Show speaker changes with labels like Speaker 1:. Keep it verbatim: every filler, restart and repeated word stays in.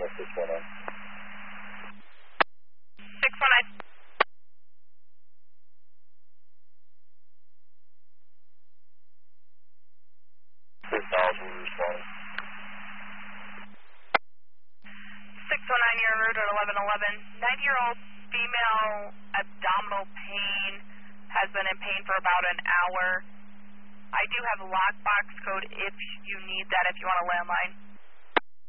Speaker 1: the six one nine.
Speaker 2: six one nine.
Speaker 1: three thousand responding.
Speaker 2: six one nine, you're en route at eleven eleven. ninety-year-old female abdominal pain has been in pain for about an hour. I do have a lockbox code if you need that, if you want a landline.